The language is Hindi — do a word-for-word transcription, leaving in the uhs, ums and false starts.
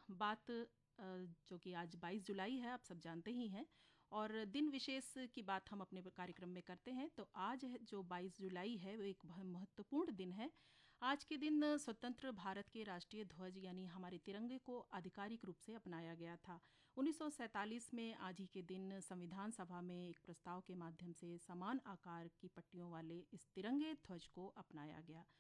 बात अ, जो कि आज बाईस जुलाई है, आप सब जानते ही हैं, और दिन विशेष की बात हम अपने कार्यक्रम में करते हैं। तो आज है जो बाईस जुलाई है वो एक बहुत महत्वपूर्ण दिन है। आज के दिन स्वतंत्र भारत के राष्ट्रीय ध्वज यानी हमारे तिरंगे को आधिकारिक रूप से अपनाया गया था। उन्नीस सौ सैंतालीस में आज ही के दिन संविधान सभा में एक प्रस्ताव के माध्यम से समान आकार की पट्टियों वाले इस तिरंगे ध्वज को अपनाया गया।